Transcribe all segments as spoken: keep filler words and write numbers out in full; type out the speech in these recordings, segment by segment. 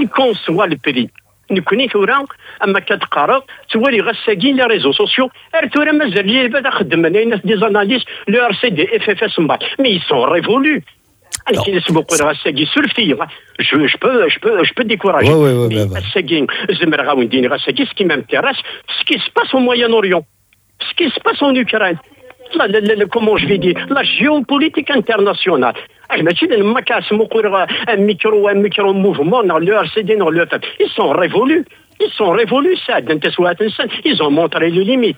quel qu'on soit le prix. نكوني ثورة اما كتقرا توالي غساكين لي ريزو سوسيو ار ثورة مازال لي بدا خدم انا الناس دي زاناليز لو ار سي دي اف اف اس مبا مي سون ريفولو انا كي نسمو غساكي سولفتي جو جو بو جو بو جو بو ديكوراجي غساكين زمر غاونديني غساكي سكي ما متراس سكي سباس او موين اوريون سكي سباس اون اوكران لا لا كومون جو في دي لا جيوبوليتيك انترناسيونال ماشي لما كاسمو قرا ميكرو ميكرو موفمون لو ار سي دي نو لو فاب ils sont révolus ils sont révolus ça انت سوات انسان ils ont montré les limites.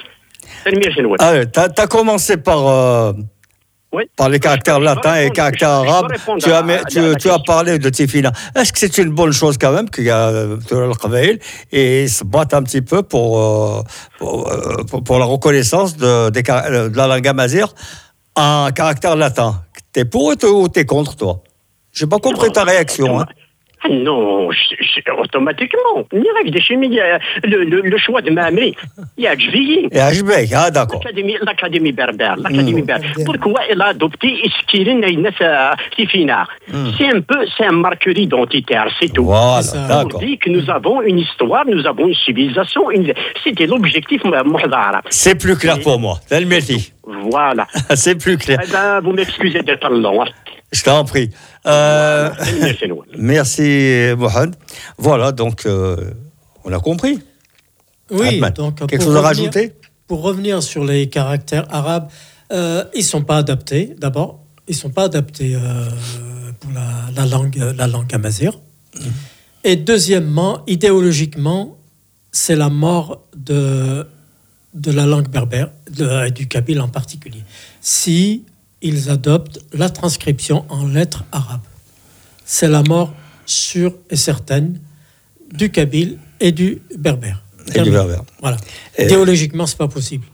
Allez, t'as, t'as commencé par euh, oui. par les caractères latins et les caractères arabes. Tu as, à, tu, tu as parlé de Tifina. Est-ce que c'est une bonne chose quand même qu'il y a le Qabaïl et ils se battent un petit peu pour pour, pour, pour la reconnaissance de, de, de la langue amazigh en caractère latin? T'es pour ou t'es contre, toi? J'ai pas compris ta réaction. Hein. Non, je, je, automatiquement. Direct de chimie, le, le, le choix de Mamri, il y a Jvigi. Il y a Jvigi, ah d'accord. L'académie, l'académie berbère, l'académie mm. berbère. Pourquoi elle a adopté Iskirin et Tifina? C'est un peu, c'est un marqueur identitaire, c'est tout. Voilà, c'est d'accord. On dit que nous avons une histoire, nous avons une civilisation, une... c'était l'objectif Mouhdara. C'est plus clair pour moi, c'est le métier. Voilà. C'est plus clair. Eh ben, vous m'excusez d'être long. Hein. Je t'en prie. Euh, merci, Mohamed. Voilà, donc, euh, on a compris. Oui, Ahmed, donc, quelque chose revenir, à rajouter? Pour revenir sur les caractères arabes, euh, ils ne sont pas adaptés, d'abord. Ils ne sont pas adaptés euh, pour la, la, langue, la langue amazigh. Mm-hmm. Et deuxièmement, idéologiquement, c'est la mort de, de la langue berbère, de, du kabyle en particulier. Si ils adoptent la transcription en lettres arabes. C'est la mort sûre et certaine du kabyle et du berbère. Et du berbère. Voilà. Et idéologiquement, c'est pas possible.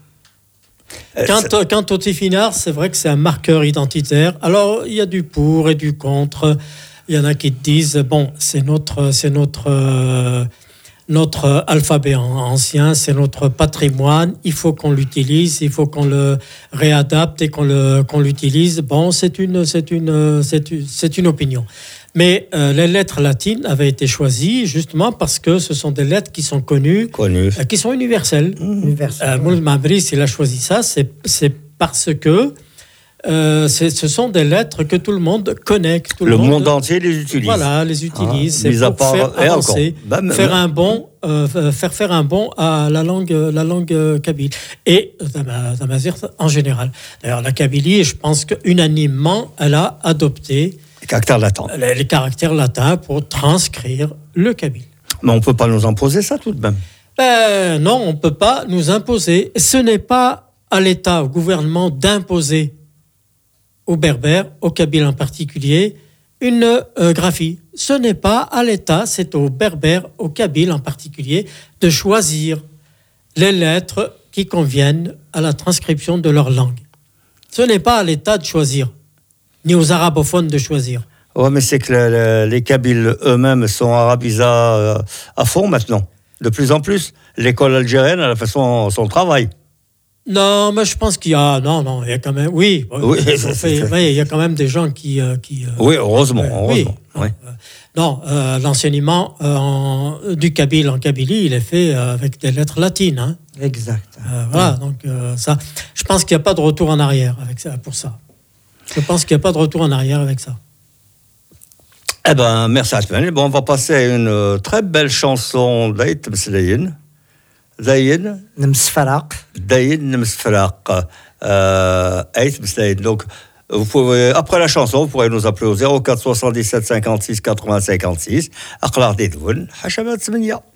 Quant, quant au Tifinagh, c'est vrai que c'est un marqueur identitaire. Alors, il y a du pour et du contre. Il y en a qui disent, bon, c'est notre... C'est notre euh, notre alphabet ancien, c'est notre patrimoine, il faut qu'on l'utilise, il faut qu'on le réadapte et qu'on, le, qu'on l'utilise. Bon, c'est une, c'est une, c'est une, c'est une opinion. Mais euh, les lettres latines avaient été choisies justement parce que ce sont des lettres qui sont connues, connues. Euh, qui sont universelles. Mmh. Universelles. Euh, Moul Mabri, s'il a choisi ça, c'est, c'est parce que Euh, c'est, ce sont des lettres que tout le monde connaît. Que tout le, le monde, monde entier les utilise. Voilà, les utilise. Ah, c'est pour part, faire avancer, bah, mais, faire mais, un bond, euh, faire faire un bond à la langue, la langue kabyle et d'amazigh en général. D'ailleurs, la Kabylie, je pense qu'unanimement, elle a adopté les caractères latins. Les, les caractères latins pour transcrire le kabyle. Mais on ne peut pas nous imposer ça tout de même. Ben, non, on ne peut pas nous imposer. Ce n'est pas à l'État, au gouvernement d'imposer aux Berbères, aux Kabyles en particulier, une euh, graphie. Ce n'est pas à l'État, c'est aux Berbères, aux Kabyles en particulier, de choisir les lettres qui conviennent à la transcription de leur langue. Ce n'est pas à l'État de choisir, ni aux arabophones de choisir. Oui, mais c'est que le, le, les Kabyles eux-mêmes sont arabisés euh, à fond maintenant, de plus en plus. L'école algérienne, elle a fait son, son travail. Non, mais je pense qu'il y a... Non, non, il y a quand même... Oui, oui fait, oui il y a quand même des gens qui... Euh, qui euh, oui, heureusement, euh, heureusement. Oui, oui. Euh, non, euh, l'enseignement euh, en, du kabyle en Kabylie, il est fait euh, avec des lettres latines. Hein. Exact. Euh, voilà, donc euh, ça... Je pense qu'il n'y a pas de retour en arrière avec ça, pour ça. Je pense qu'il n'y a pas de retour en arrière avec ça. Eh bien, merci à toi. Bon, on va passer à une très belle chanson d'Aït Msleyin. Daïn Nemsfaraq. Daïn Nemsfaraq. Aït Msleyin. Donc, vous pouvez, après la chanson, vous pourrez nous appeler au zéro quatre soixante-dix-sept cinquante-six quatre-vingts cinquante-six. Aqlar Didoun, Hachamat Smenia.